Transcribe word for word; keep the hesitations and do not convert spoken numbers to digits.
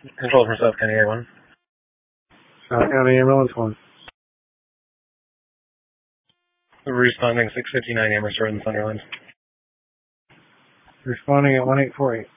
Control from South County Air one. South County Ambulance one. Responding six fifty-nine Amherst Road in Sunderland. Responding at one eight four eight.